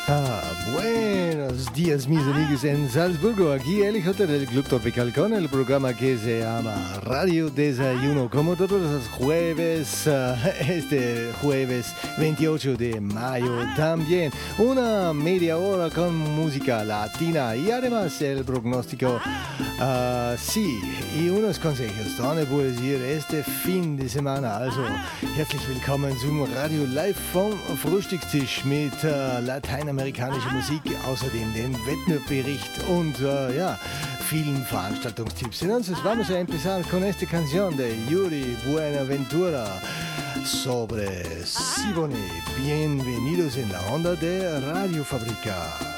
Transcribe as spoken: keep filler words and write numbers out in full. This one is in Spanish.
Ah, buenos días mis amigos en Salzburgo, aquí el hijo del Club Tropical con el programa que se llama Radio Desayuno, como todos los jueves, uh, este jueves veintiocho de mayo también, una media hora con música latina y además el pronóstico, uh, sí, y unos consejos, donde puedes ir este fin de semana, also herzlich willkommen zum Radio Live vom Frühstückstisch mit uh, lateinamerikanischer Musik, außerdem den Wettbewerbsbericht und uh, ja, vielen Veranstaltungstipps. Entonces vamos a empezar con esta canción de Yuri Buenaventura sobre Siboney. Bienvenidos en la onda de Radio Fábrica.